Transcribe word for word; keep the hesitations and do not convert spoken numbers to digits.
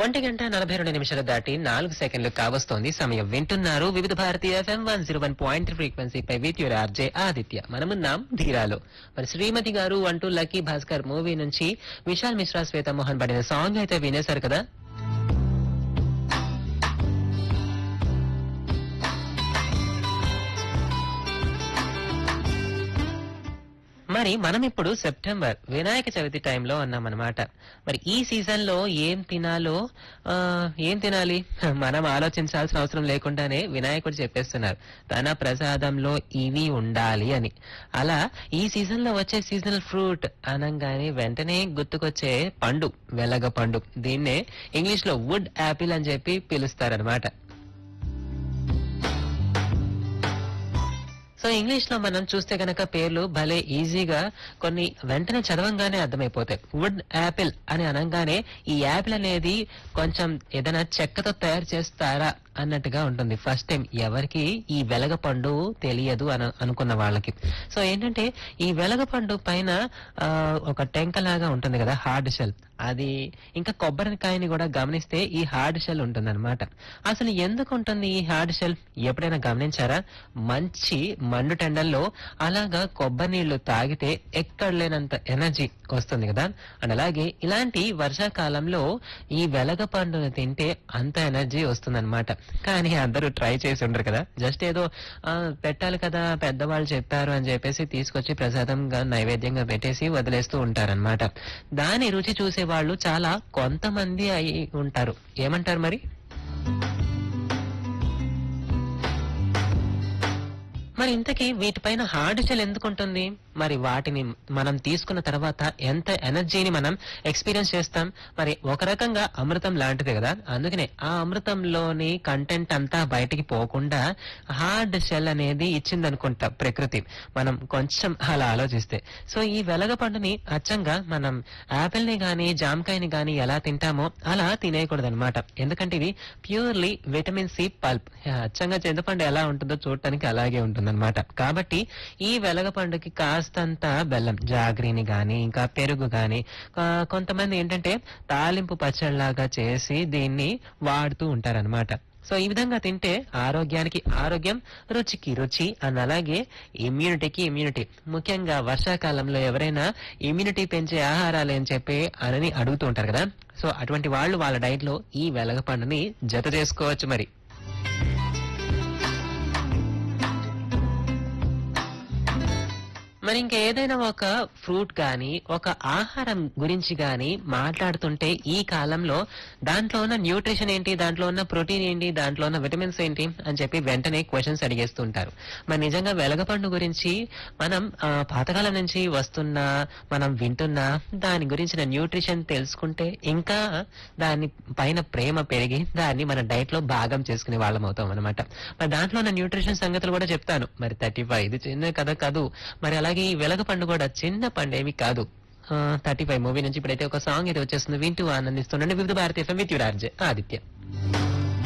ఒంటి గంట నలభై రెండు నిమిషాలు దాటి నాలుగు సెకండ్లు కావస్తోంది సమయం. వింటున్నారు వివిధ భారతీయ FM one zero one point ఫ్రీక్వెన్సీపై with your RJ Aditya. మనమున్నాం ధీరాలో. మరి శ్రీమతి గారు అంటూ లక్కీ భాస్కర్ మూవీ నుంచి విశాల్ మిశ్రా శ్వేత మోహన్ పడిన సాంగ్ అయితే వినేశారు కదా. మరి మనం ఇప్పుడు సెప్టెంబర్ వినాయక చవితి టైంలో ఉన్నామన్నమాట. మరి ఈ సీజన్ లో ఏం తినాలో ఆ ఏం తినాలి మనం ఆలోచించాల్సిన అవసరం లేకుండానే వినాయకుడు చెప్పేస్తున్నారు తన ప్రసాదంలో ఇవి ఉండాలి అని. అలా ఈ సీజన్ లో వచ్చే సీజనల్ ఫ్రూట్ అనగానే వెంటనే గుర్తుకొచ్చే పండు వెలగ పండు. దీన్నే ఇంగ్లీష్ లో వుడ్ యాపిల్ అని చెప్పి పిలుస్తారనమాట. సో ఇంగ్లీష్ లో మనం చూస్తే గనక పేర్లు భలే ఈజీగా కొన్ని వెంటనే చదవంగానే అర్థమైపోతాయి. వుడ్ యాపిల్ అని అనగానే ఈ యాపిల్ అనేది కొంచెం ఏదైనా చెక్కతో తయారు చేస్తారా అన్నట్టుగా ఉంటుంది. ఫస్ట్ టైం ఎవరికి ఈ వెలగ పండు తెలియదు అని అనుకున్న వాళ్ళకి. సో ఏంటంటే ఈ వెలగ పండు పైన ఆ ఒక టెంక లాగా ఉంటుంది కదా, హార్డ్ షెల్. అది ఇంకా కొబ్బరికాయని కూడా గమనిస్తే ఈ హార్డ్ షెల్ ఉంటుంది అనమాట. అసలు ఎందుకు ఉంటుంది ఈ హార్డ్ షెల్ ఎప్పుడైనా గమనించారా? మంచి మండు టెండల్లో అలాగా కొబ్బరి నీళ్లు తాగితే ఎక్కడ లేనంత ఎనర్జీ వస్తుంది కదా. అండ్ అలాగే ఇలాంటి వర్షాకాలంలో ఈ వెలగ పండును తింటే అంత ఎనర్జీ వస్తుంది అనమాట. కానీ అందరూ ట్రై చేసి ఉండరు కదా, జస్ట్ ఏదో ఆ పెట్టాలి కదా పెద్దవాళ్ళు చెప్పారు అని చెప్పేసి తీసుకొచ్చి ప్రసాదంగా నైవేద్యంగా పెట్టేసి వదిలేస్తూ ఉంటారనమాట. దాని రుచి చూసే వాళ్ళు చాలా కొంతమంది అయి ఉంటారు. ఏమంటారు మరి? మరి ఇంతకీ వీటిపైన హార్డ్ షెల్ ఎందుకు ఉంటుంది? మరి వాటిని మనం తీసుకున్న తర్వాత ఎంత ఎనర్జీని మనం ఎక్స్పీరియన్స్ చేస్తాం. మరి ఒక రకంగా అమృతం లాంటిది కదా, అందుకనే ఆ అమృతంలోని కంటెంట్ అంతా బయటికి పోకుండా హార్డ్ షెల్ అనేది ఇచ్చిందనుకుంటా ప్రకృతి, మనం కొంచెం అలా ఆలోచిస్తే. సో ఈ వెలగ పండుని అచ్చంగా మనం యాపిల్ ని గాని జామకాయని గాని ఎలా తింటామో అలా తినేయకూడదు అనమాట. ఎందుకంటే ఇది ప్యూర్లీ విటమిన్ సి పల్ప్. అచ్చంగా చింతపండు ఎలా ఉంటుందో చూడటానికి అలాగే ఉంటుంది అనమాట. కాబట్టి ఈ వెలగ పండుకి కాస్తంత బెల్లం, జాగ్రీని గాని ఇంకా పెరుగు గాని కొంతమంది ఏంటంటే తాలింపు పచ్చడిలాగా చేసి దీన్ని వాడుతూ ఉంటారనమాట. సో ఈ విధంగా తింటే ఆరోగ్యానికి ఆరోగ్యం, రుచికి రుచి అని అలాగే ఇమ్యూనిటీకి ఇమ్యూనిటీ. ముఖ్యంగా వర్షాకాలంలో ఎవరైనా ఇమ్యూనిటీ పెంచే ఆహారాలు అని చెప్పి అని అడుగుతూ ఉంటారు కదా. సో అటువంటి వాళ్ళు వాళ్ళ డైట్ లో ఈ వెలగ పండుని జత చేసుకోవచ్చు. మరి మరి ఇంకా ఏదైనా ఒక ఫ్రూట్ గాని ఒక ఆహారం గురించి గాని మాట్లాడుతుంటే ఈ కాలంలో దాంట్లో ఉన్న న్యూట్రిషన్ ఏంటి, దాంట్లో ఉన్న ప్రోటీన్ ఏంటి, దాంట్లో ఉన్న విటమిన్స్ ఏంటి అని చెప్పి వెంటనే క్వశ్చన్స్ అడిగేస్తుంటారు. మరి నిజంగా వెలగపండు గురించి మనం పాతకాలం నుంచి వస్తున్న మనం వింటున్నా దాని గురించిన న్యూట్రిషన్ తెలుసుకుంటే ఇంకా దాని పైన ప్రేమ పెరిగి దాన్ని మన డైట్ లో భాగం చేసుకునే వాళ్ళం అవుతాం అనమాట. మరి దాంట్లో ఉన్న న్యూట్రిషన్ సంగతులు కూడా చెప్తాను. మరి థర్టీ ఫైవ్ ఇది చిన్న కథ కాదు. మరి అలాగే ఈ వెలగ పండు కూడా చిన్న పండు ఏమి కాదు. థర్టీ ఫైవ్ మూవీ నుంచి ఇప్పుడైతే ఒక సాంగ్ అయితే వచ్చేస్తుంది, వింటూ ఆనందిస్తుండండి. వివిధ భారతీయ FM with your RJ Aditya.